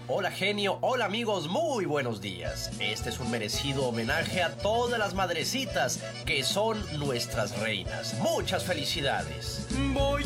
Hola genio, hola amigos, muy buenos días. Este es un merecido homenaje a todas las madrecitas que son nuestras reinas. Muchas felicidades. Voy